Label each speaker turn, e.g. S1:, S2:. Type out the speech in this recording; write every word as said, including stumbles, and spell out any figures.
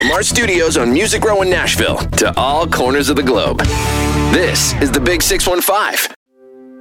S1: From our studios on Music Row in Nashville to all corners of the globe, this is the Big six one five.